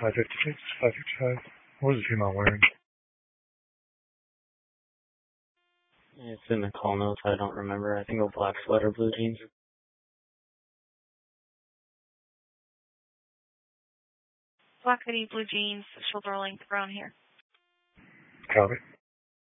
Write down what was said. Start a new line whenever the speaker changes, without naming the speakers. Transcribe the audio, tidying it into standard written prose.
556, 555. What was the female wearing?
It's in the call notes. I don't remember. I think it was black sweater, blue jeans.
Black hoodie, blue jeans, shoulder length, brown hair.
Copy.